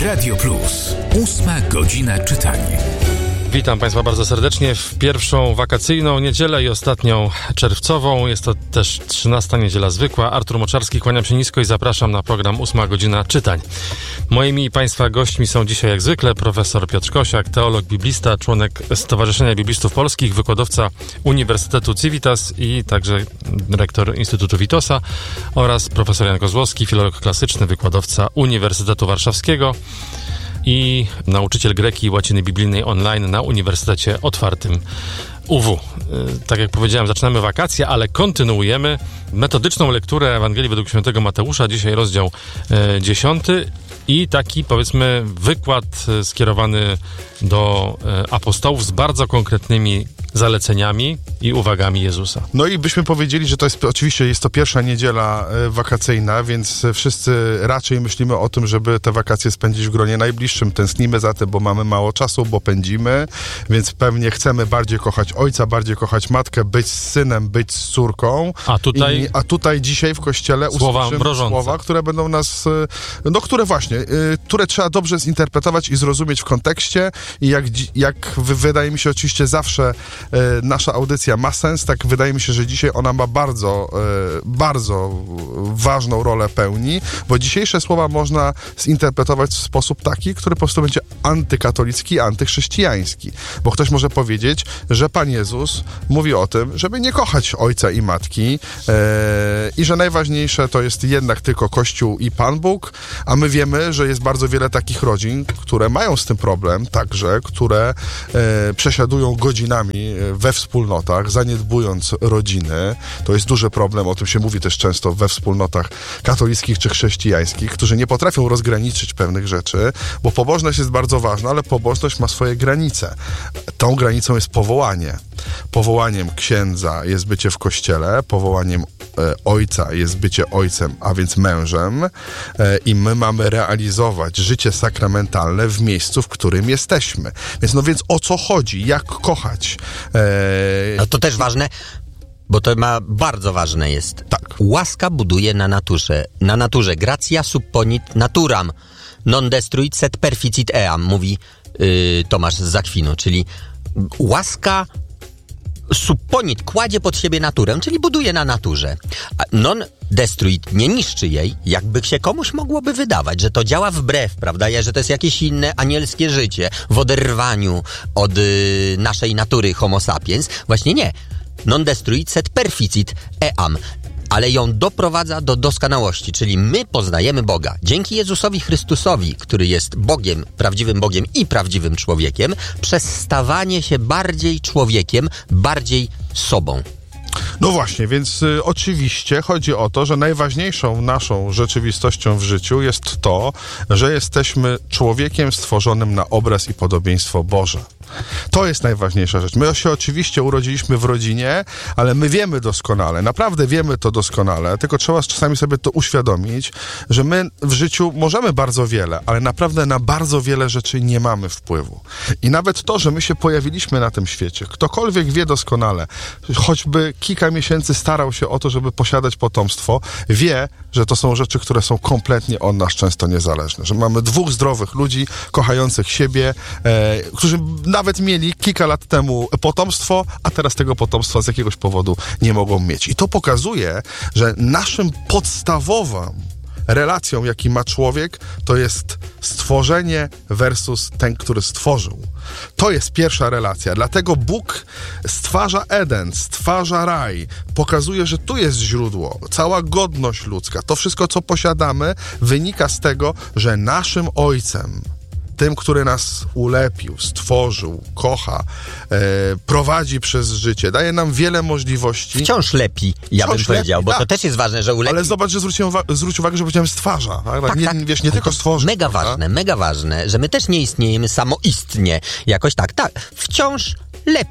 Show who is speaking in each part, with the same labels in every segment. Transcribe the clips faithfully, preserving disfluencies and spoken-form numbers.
Speaker 1: Radio Plus. Ósma godzina czytania.
Speaker 2: Witam Państwa bardzo serdecznie w pierwszą wakacyjną niedzielę i ostatnią czerwcową. Jest to też trzynasta niedziela zwykła. Artur Moczarski, kłaniam się nisko i zapraszam na program Ósma godzina czytań. Moimi i Państwa gośćmi są dzisiaj jak zwykle profesor Piotr Kosiak, teolog biblista, członek Stowarzyszenia Biblistów Polskich, wykładowca Uniwersytetu Civitas i także rektor Instytutu Witosa, oraz profesor Jan Kozłowski, filolog klasyczny, wykładowca Uniwersytetu Warszawskiego i nauczyciel greki i łaciny biblijnej online na Uniwersytecie Otwartym U W. Tak jak powiedziałem, zaczynamy wakacje, ale kontynuujemy metodyczną lekturę Ewangelii według świętego Mateusza. Dzisiaj rozdział e, dziesiąty i taki, powiedzmy, wykład skierowany do e, apostołów z bardzo konkretnymi zaleceniami i uwagami Jezusa.
Speaker 3: No i byśmy powiedzieli, że to jest, oczywiście jest to pierwsza niedziela e, wakacyjna, więc wszyscy raczej myślimy o tym, żeby te wakacje spędzić w gronie najbliższym. Tęsknimy za tym, bo mamy mało czasu, bo pędzimy, więc pewnie chcemy bardziej kochać ojca, bardziej kochać matkę, być z synem, być z córką.
Speaker 2: A tutaj,
Speaker 3: I, a tutaj dzisiaj w kościele
Speaker 2: słowa
Speaker 3: usłyszymy
Speaker 2: mrożące. Słowa,
Speaker 3: które będą nas, no które właśnie, y, które trzeba dobrze zinterpretować i zrozumieć w kontekście i jak, jak wydaje mi się oczywiście zawsze y, nasza audycja ma sens, tak wydaje mi się, że dzisiaj ona ma bardzo, y, bardzo ważną rolę pełni, bo dzisiejsze słowa można zinterpretować w sposób taki, który po prostu będzie antykatolicki, antychrześcijański. Bo ktoś może powiedzieć, że Pan Jezus mówi o tym, żeby nie kochać ojca i matki e, i że najważniejsze to jest jednak tylko Kościół i Pan Bóg, a my wiemy, że jest bardzo wiele takich rodzin, które mają z tym problem, także, które e, przesiadują godzinami we wspólnotach, zaniedbując rodziny. To jest duży problem, o tym się mówi też często we wspólnotach katolickich czy chrześcijańskich, którzy nie potrafią rozgraniczyć pewnych rzeczy, bo pobożność jest bardzo ważna, ale pobożność ma swoje granice. Tą granicą jest powołanie. Powołaniem księdza jest bycie w kościele, powołaniem e, ojca jest bycie ojcem, a więc mężem, e, i my mamy realizować życie sakramentalne w miejscu, w którym jesteśmy. Więc no więc o co chodzi? Jak kochać? E...
Speaker 4: No to też ważne, bo to ma bardzo ważne jest.
Speaker 3: Tak.
Speaker 4: Łaska buduje na naturze. Na naturze. Gratia supponit naturam. Non destruit sed perficit eam, mówi yy, Tomasz z Zakwinu, czyli łaska supponit, kładzie pod siebie naturę, czyli buduje na naturze. A non destruit, nie niszczy jej, jakby się komuś mogłoby wydawać, że to działa wbrew, prawda, że to jest jakieś inne anielskie życie w oderwaniu od y, naszej natury homo sapiens. Właśnie nie. Non destruit sed perficit eam. Ale ją doprowadza do doskonałości, czyli my poznajemy Boga. Dzięki Jezusowi Chrystusowi, który jest Bogiem, prawdziwym Bogiem i prawdziwym człowiekiem, przez stawanie się bardziej człowiekiem, bardziej sobą.
Speaker 3: No właśnie, więc y, oczywiście chodzi o to, że najważniejszą naszą rzeczywistością w życiu jest to, że jesteśmy człowiekiem stworzonym na obraz i podobieństwo Boże. To jest najważniejsza rzecz. My się oczywiście urodziliśmy w rodzinie, ale my wiemy doskonale, naprawdę wiemy to doskonale, tylko trzeba czasami sobie to uświadomić, że my w życiu możemy bardzo wiele, ale naprawdę na bardzo wiele rzeczy nie mamy wpływu. I nawet to, że my się pojawiliśmy na tym świecie, ktokolwiek wie doskonale, choćby kilka miesięcy starał się o to, żeby posiadać potomstwo, wie, że to są rzeczy, które są kompletnie od nas często niezależne. Że mamy dwóch zdrowych ludzi, kochających siebie, e, którzy nawet mieli kilka lat temu potomstwo, a teraz tego potomstwa z jakiegoś powodu nie mogą mieć. I to pokazuje, że naszym podstawowym relacją, jaki ma człowiek, to jest stworzenie versus ten, który stworzył. To jest pierwsza relacja. Dlatego Bóg stwarza Eden, stwarza raj, pokazuje, że tu jest źródło, cała godność ludzka. To wszystko, co posiadamy, wynika z tego, że naszym Ojcem, tym, który nas ulepił, stworzył, kocha, e, prowadzi przez życie, daje nam wiele możliwości.
Speaker 4: Wciąż lepi, ja
Speaker 3: Wciąż
Speaker 4: bym powiedział,
Speaker 3: lepi,
Speaker 4: bo
Speaker 3: tak.
Speaker 4: to też jest ważne, że ulepi.
Speaker 3: Ale zobacz, że zwróciłem uwa- zwróć uwagę, że powiedziałem stwarza. Tak?
Speaker 4: Tak,
Speaker 3: nie,
Speaker 4: tak.
Speaker 3: Wiesz, nie tylko stworzy.
Speaker 4: Mega
Speaker 3: prawda?
Speaker 4: ważne, mega ważne, że my też nie istniejemy samoistnie. Jakoś tak, tak. Wciąż lepi.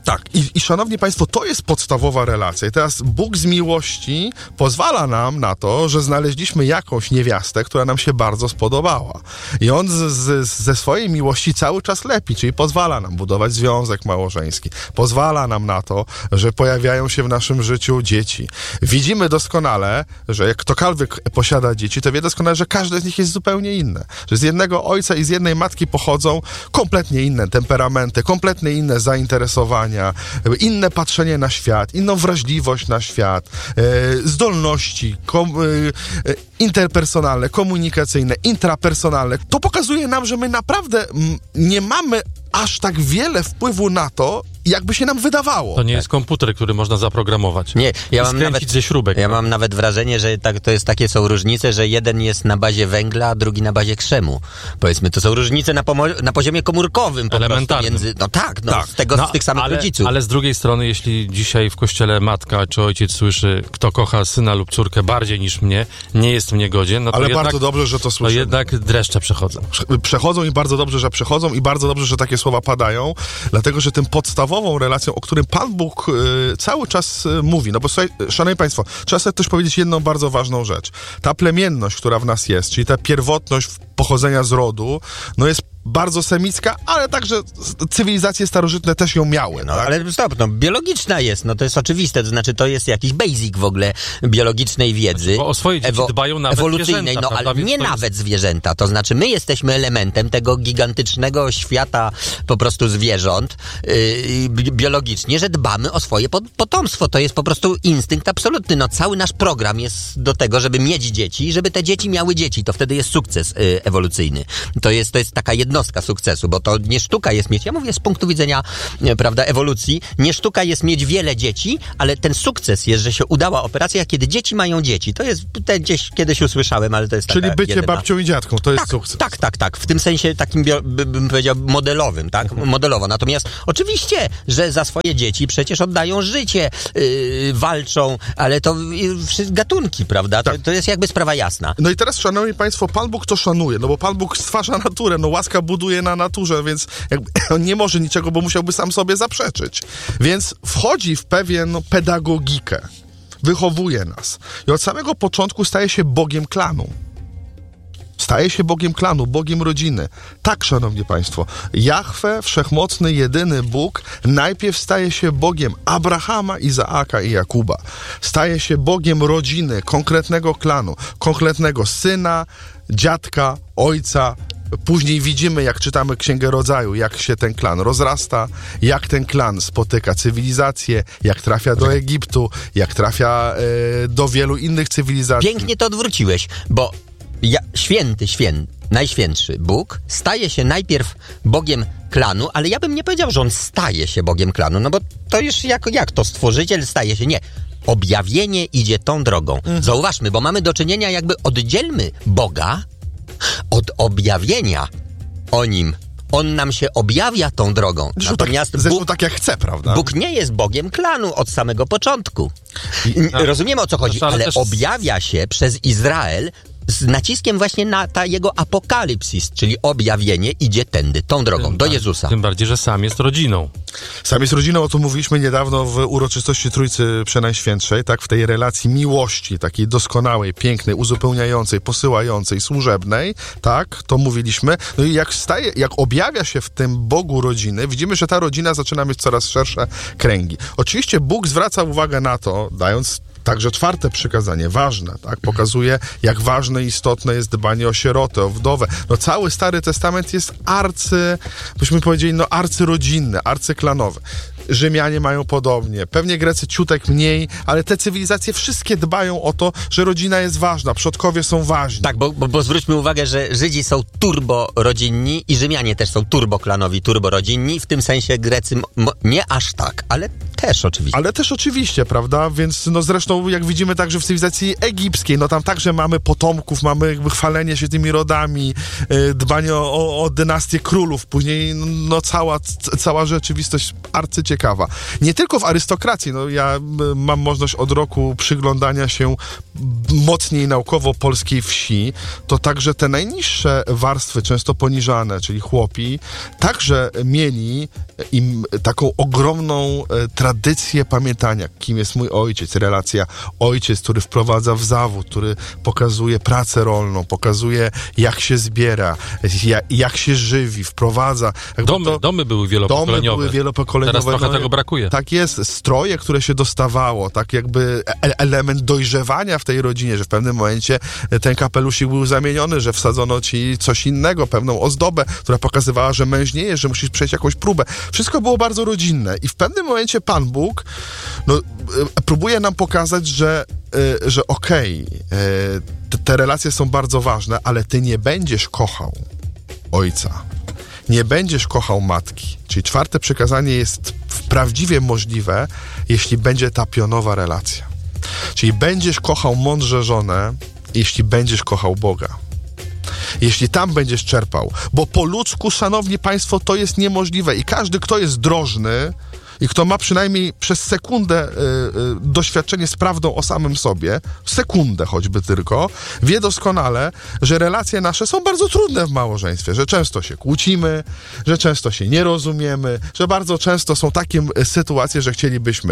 Speaker 3: Tak. I, I szanowni państwo, to jest podstawowa relacja. I teraz Bóg z miłości pozwala nam na to, że znaleźliśmy jakąś niewiastę, która nam się bardzo spodobała. I on z, z, ze swojej miłości cały czas lepi, czyli pozwala nam budować związek małżeński. Pozwala nam na to, że pojawiają się w naszym życiu dzieci. Widzimy doskonale, że jak ktokolwiek posiada dzieci, to wie doskonale, że każde z nich jest zupełnie inne. Że z jednego ojca i z jednej matki pochodzą kompletnie inne temperamenty, kompletnie inne zainteresowania, inne patrzenie na świat, inną wrażliwość na świat, e, zdolności kom, e, interpersonalne, komunikacyjne, intrapersonalne. To pokazuje nam, że my naprawdę m, nie mamy aż tak wiele wpływu na to, jakby się nam wydawało.
Speaker 2: To nie jest komputer, który można zaprogramować.
Speaker 4: Nie, ja mam
Speaker 2: nawet ze śrubek.
Speaker 4: Ja mam nawet wrażenie, że tak, to jest takie są różnice, że jeden jest na bazie węgla, a drugi na bazie krzemu. Powiedzmy, to są różnice na, pomo- na poziomie komórkowym. Po
Speaker 2: Elementarnym.
Speaker 4: Między, no tak, no,
Speaker 2: tak.
Speaker 4: Z, tego,
Speaker 2: no,
Speaker 4: z tych samych
Speaker 2: ale,
Speaker 4: rodziców.
Speaker 2: Ale z drugiej strony, jeśli dzisiaj w kościele matka czy ojciec słyszy, kto kocha syna lub córkę bardziej niż mnie, nie jest mnie godzien, no to
Speaker 3: ale
Speaker 2: jednak,
Speaker 3: bardzo dobrze, że to
Speaker 2: to
Speaker 3: słyszymy.
Speaker 2: jednak dreszcze przechodzą.
Speaker 3: Przechodzą i bardzo dobrze, że przechodzą i bardzo dobrze, że takie słowa padają, dlatego, że tym podstawową relacją, o którym Pan Bóg y, cały czas y, mówi, no bo słuchaj, szanowni państwo, trzeba sobie też powiedzieć jedną bardzo ważną rzecz. Ta plemienność, która w nas jest, czyli ta pierwotność pochodzenia z rodu, no jest bardzo semicka, ale także cywilizacje starożytne też ją miały.
Speaker 4: No,
Speaker 3: tak?
Speaker 4: ale stop, no biologiczna jest, no to jest oczywiste, to znaczy to jest jakiś basic w ogóle biologicznej wiedzy.
Speaker 2: Bo o swoje dzieci
Speaker 4: ewo-
Speaker 2: dbają nawet
Speaker 4: ewolucyjnej,
Speaker 2: zwierzęta,
Speaker 4: no
Speaker 2: prawda?
Speaker 4: ale
Speaker 2: Więc
Speaker 4: nie
Speaker 2: to jest-
Speaker 4: nawet zwierzęta, to znaczy my jesteśmy elementem tego gigantycznego świata po prostu zwierząt yy, bi- biologicznie, że dbamy o swoje pot- potomstwo, to jest po prostu instynkt absolutny, no cały nasz program jest do tego, żeby mieć dzieci, żeby te dzieci miały dzieci, to wtedy jest sukces yy, ewolucyjny. To jest, to jest taka jednostka sukcesu, bo to nie sztuka jest mieć, ja mówię z punktu widzenia, e, prawda, ewolucji, nie sztuka jest mieć wiele dzieci, ale ten sukces jest, że się udała operacja, kiedy dzieci mają dzieci. To jest, te gdzieś kiedyś usłyszałem, ale to jest
Speaker 3: Czyli
Speaker 4: taka
Speaker 3: bycie
Speaker 4: jedyna...
Speaker 3: babcią i dziadką, to jest
Speaker 4: Tak,
Speaker 3: sukces.
Speaker 4: tak, tak, tak. W tym sensie takim, bio, by, bym powiedział, modelowym, tak? Modelowo. Natomiast oczywiście, że za swoje dzieci przecież oddają życie, yy, walczą, ale to yy, gatunki, prawda? To,
Speaker 3: Tak.
Speaker 4: to jest jakby sprawa jasna.
Speaker 3: No i teraz, szanowni państwo, Pan Bóg to szanuje, no bo Pan Bóg stwarza naturę, no łaska buduje na naturze, więc jakby on nie może niczego, bo musiałby sam sobie zaprzeczyć. Więc wchodzi w pewien pedagogikę, wychowuje nas i od samego początku staje się Bogiem klanu. Staje się Bogiem klanu, Bogiem rodziny. Tak, szanowni państwo, Jahwe, wszechmocny, jedyny Bóg, najpierw staje się Bogiem Abrahama, Izaaka i Jakuba. Staje się Bogiem rodziny, konkretnego klanu, konkretnego syna, dziadka, ojca. Później widzimy, jak czytamy Księgę Rodzaju, jak się ten klan rozrasta, jak ten klan spotyka cywilizację, jak trafia do Egiptu, jak trafia e, do wielu innych cywilizacji.
Speaker 4: Pięknie to odwróciłeś, bo ja, święty, święty, najświętszy Bóg staje się najpierw Bogiem klanu, ale ja bym nie powiedział, że on staje się Bogiem klanu, no bo to już jak, jak to stworzyciel staje się, nie. Objawienie idzie tą drogą. Mhm. Zauważmy, bo mamy do czynienia, jakby oddzielmy Boga od objawienia o Nim. On nam się objawia tą drogą.
Speaker 3: Zresztą
Speaker 4: Natomiast
Speaker 3: tak, zresztą
Speaker 4: Bóg,
Speaker 3: tak jak chce, prawda?
Speaker 4: Bóg nie jest Bogiem klanu od samego początku.
Speaker 3: I,
Speaker 2: a,
Speaker 4: Rozumiemy, o co chodzi,
Speaker 2: ale
Speaker 4: ale
Speaker 2: też-
Speaker 4: objawia się przez Izrael z naciskiem właśnie na ta jego apokalipsis, czyli objawienie idzie tędy, tą drogą,
Speaker 2: Tym
Speaker 4: do
Speaker 2: bar-
Speaker 4: Jezusa.
Speaker 2: Tym bardziej, że sam jest rodziną.
Speaker 3: Sam jest rodziną, o tym mówiliśmy niedawno w uroczystości Trójcy Przenajświętszej, tak, w tej relacji miłości, takiej doskonałej, pięknej, uzupełniającej, posyłającej, służebnej, tak, to mówiliśmy. No i jak staje, jak objawia się w tym Bogu rodziny, widzimy, że ta rodzina zaczyna mieć coraz szersze kręgi. Oczywiście Bóg zwraca uwagę na to, dając także czwarte przykazanie, ważne, tak? Pokazuje, jak ważne i istotne jest dbanie o sierotę, o wdowę. No cały Stary Testament jest arcy, byśmy powiedzieli, no arcyrodzinny, arcyklanowy. Rzymianie mają podobnie, pewnie Grecy ciutek mniej, ale te cywilizacje wszystkie dbają o to, że rodzina jest ważna, przodkowie są ważni.
Speaker 4: Tak, bo, bo, bo zwróćmy uwagę, że Żydzi są turbo-rodzinni i Rzymianie też są turbo-klanowi, turbo-rodzinni, w tym sensie Grecy m- nie aż tak, ale też oczywiście.
Speaker 3: Ale też oczywiście, prawda? Więc no zresztą jak widzimy także w cywilizacji egipskiej, no tam także mamy potomków, mamy jakby chwalenie się tymi rodami, yy, dbanie o, o, o dynastię królów, później no cała, c- cała rzeczywistość arcyciekawa. Nie tylko w arystokracji, no ja y, mam możliwość od roku przyglądania się mocniej naukowo polskiej wsi, to także te najniższe warstwy, często poniżane, czyli chłopi, także mieli im taką ogromną e, tradycję pamiętania, kim jest mój ojciec, relacja ojciec, który wprowadza w zawód, który pokazuje pracę rolną, pokazuje jak się zbiera, jak, jak się żywi, wprowadza.
Speaker 2: Domy,
Speaker 3: to,
Speaker 2: domy były wielopokoleniowe.
Speaker 3: Domy były wielopokoleniowe.
Speaker 2: Teraz trochę
Speaker 3: no,
Speaker 2: tego brakuje.
Speaker 3: Tak jest. Stroje, które się dostawało, tak jakby e- element dojrzewania w tej rodzinie, że w pewnym momencie ten kapelusik był zamieniony, że wsadzono ci coś innego, pewną ozdobę, która pokazywała, że mężniejesz, że musisz przejść jakąś próbę. Wszystko było bardzo rodzinne i w pewnym momencie Pan Bóg no, próbuje nam pokazać, że, że okej, okay, te relacje są bardzo ważne, ale ty nie będziesz kochał ojca. Nie będziesz kochał matki. Czyli czwarte przykazanie jest prawdziwie możliwe, jeśli będzie ta pionowa relacja. Czyli będziesz kochał mądrze żonę, jeśli będziesz kochał Boga. Jeśli tam będziesz czerpał. Bo po ludzku, szanowni państwo, to jest niemożliwe. I każdy, kto jest drożny i kto ma przynajmniej przez sekundę y, y, doświadczenie z prawdą o samym sobie, sekundę choćby tylko, wie doskonale, że relacje nasze są bardzo trudne w małżeństwie, że często się kłócimy, że często się nie rozumiemy, że bardzo często są takie sytuacje, że chcielibyśmy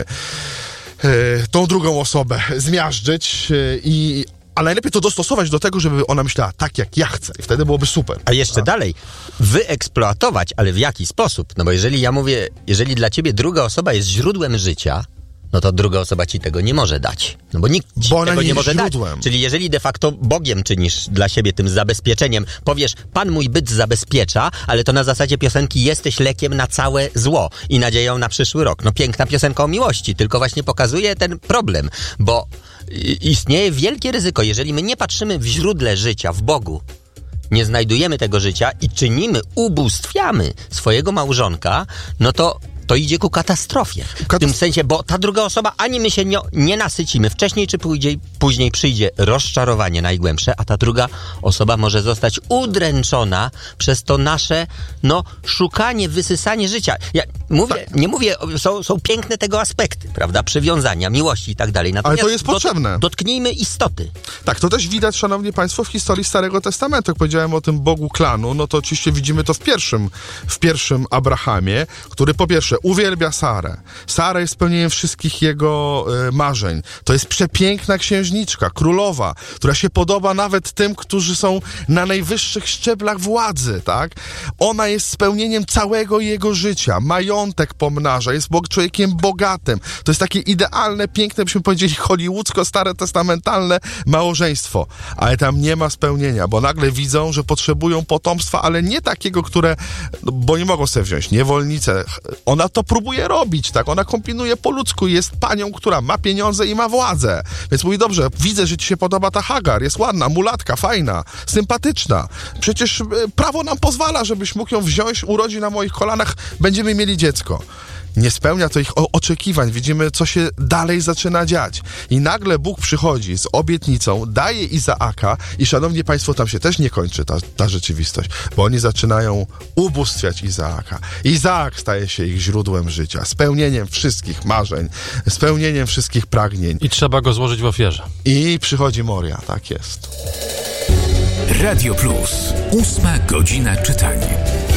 Speaker 3: y, tą drugą osobę zmiażdżyć y, i ale najlepiej to dostosować do tego, żeby ona myślała tak, jak ja chcę. I wtedy byłoby super.
Speaker 4: A jeszcze
Speaker 3: tak?
Speaker 4: dalej, wyeksploatować, ale w jaki sposób? No bo jeżeli ja mówię, jeżeli dla ciebie druga osoba jest źródłem życia, no to druga osoba ci tego nie może dać. No bo nikt ci
Speaker 3: bo ona
Speaker 4: tego nie,
Speaker 3: nie
Speaker 4: może
Speaker 3: źródłem.
Speaker 4: dać. Czyli jeżeli de facto Bogiem czynisz dla siebie tym zabezpieczeniem, powiesz, Pan mój byt zabezpiecza, ale to na zasadzie piosenki jesteś lekiem na całe zło i nadzieją na przyszły rok. No piękna piosenka o miłości, tylko właśnie pokazuje ten problem, bo istnieje wielkie ryzyko, jeżeli my nie patrzymy w źródle życia, w Bogu, nie znajdujemy tego życia i czynimy, ubóstwiamy swojego małżonka, no to to idzie ku katastrofie. W tym sensie, bo ta druga osoba, ani my się nie, nie nasycimy. Wcześniej czy później, później przyjdzie rozczarowanie najgłębsze, a ta druga osoba może zostać udręczona przez to nasze, no, szukanie, wysysanie życia. Ja mówię, tak. nie mówię, są, są piękne tego aspekty, prawda? Przywiązania, miłości i tak dalej.
Speaker 3: Ale to jest potrzebne.
Speaker 4: Dot, dotknijmy istoty.
Speaker 3: Tak, to też widać, szanowni państwo, w historii Starego Testamentu. Jak powiedziałem o tym Bogu klanu, no to oczywiście widzimy to w pierwszym, w pierwszym Abrahamie, który po pierwsze uwielbia Sarę. Sara jest spełnieniem wszystkich jego y, marzeń. To jest przepiękna księżniczka, królowa, która się podoba nawet tym, którzy są na najwyższych szczeblach władzy, tak? Ona jest spełnieniem całego jego życia. Majątek pomnaża, jest człowiekiem bogatym. To jest takie idealne, piękne, byśmy powiedzieli, hollywoodzko, stare testamentalne małżeństwo. Ale tam nie ma spełnienia, bo nagle widzą, że potrzebują potomstwa, ale nie takiego, które, no, bo nie mogą sobie wziąć, niewolnicę. Ona to próbuje robić, tak? Ona kombinuje po ludzku, jest panią, która ma pieniądze i ma władzę. Więc mówi, dobrze, widzę, że ci się podoba ta Hagar, jest ładna, mulatka, fajna, sympatyczna. Przecież y, prawo nam pozwala, żebyś mógł ją wziąć, urodzi na moich kolanach, będziemy mieli dziecko. Nie spełnia to ich o- oczekiwań. Widzimy, co się dalej zaczyna dziać. I nagle Bóg przychodzi z obietnicą, daje Izaaka i, szanowni państwo, tam się też nie kończy ta, ta rzeczywistość, bo oni zaczynają ubóstwiać Izaaka. Izaak staje się ich źródłem życia, spełnieniem wszystkich marzeń, spełnieniem wszystkich pragnień.
Speaker 2: I trzeba go złożyć w ofierze.
Speaker 3: I przychodzi Moria, tak jest.
Speaker 1: Radio Plus. Ósma godzina czytania.